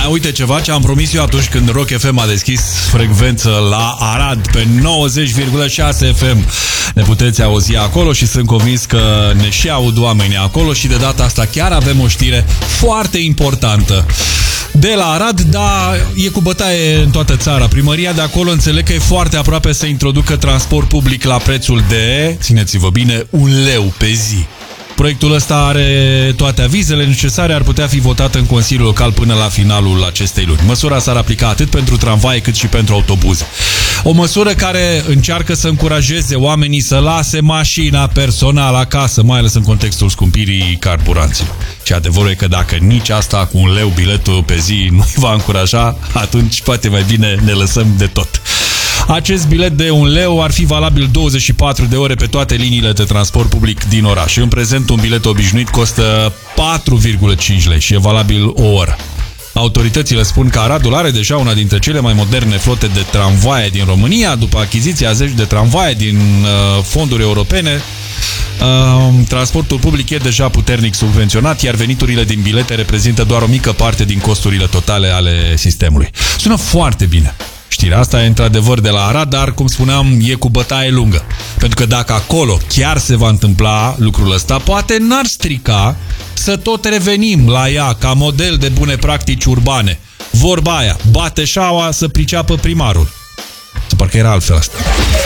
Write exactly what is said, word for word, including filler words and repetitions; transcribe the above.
uite ceva ce am promis eu atunci când Rock F M a deschis frecvență la Arad pe nouăzeci virgulă șase F M. Ne puteți auzi acolo și sunt convins că ne și aud oamenii acolo și de data asta chiar avem o știre foarte importantă. De la Arad, da, e cu bătaie în toată țara. Primăria de acolo înțeleg că e foarte aproape să introducă transport public la prețul de, țineți-vă bine, un leu pe zi. Proiectul ăsta are toate avizele necesare, ar putea fi votat în Consiliul Local până la finalul acestei luni. Măsura s-ar aplica atât pentru tramvaie cât și pentru autobuze. O măsură care încearcă să încurajeze oamenii să lase mașina personală acasă, mai ales în contextul scumpirii carburanților. Și adevărul e că dacă nici asta cu un leu biletul pe zi nu-i va încuraja, atunci poate mai bine ne lăsăm de tot. Acest bilet de un leu ar fi valabil douăzeci și patru de ore pe toate liniile de transport public din oraș. În prezent, un bilet obișnuit costă patru virgulă cinci lei și e valabil o oră. Autoritățile spun că Aradul are deja una dintre cele mai moderne flote de tramvaie din România. După achiziția zeci de tramvaie din uh, fonduri europene, uh, transportul public e deja puternic subvenționat, iar veniturile din bilete reprezintă doar o mică parte din costurile totale ale sistemului. Sună foarte bine. Știrea asta e într-adevăr de la Arad, dar, cum spuneam, e cu bătaie lungă. Pentru că dacă acolo chiar se va întâmpla lucrul ăsta, poate n-ar strica să tot revenim la ea ca model de bune practici urbane. Vorba aia, bate șaua să priceapă primarul. Să parcă era altfel asta.